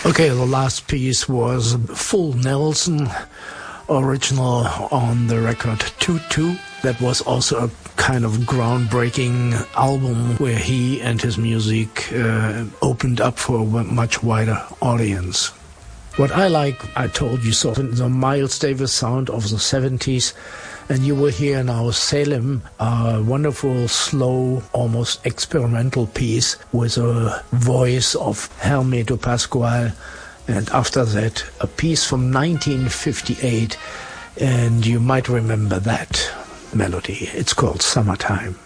Okay, the last piece was Full Nelson, original on the record 2-2. That was also a kind of groundbreaking album where he and his music opened up for a much wider audience. What I like, I told you, sort of the Miles Davis sound of the 70s. And you will hear now Salem, a wonderful, slow, almost experimental piece with a voice of Hermeto Pascoal. And after that, a piece from 1958. And you might remember that melody. It's called Summertime.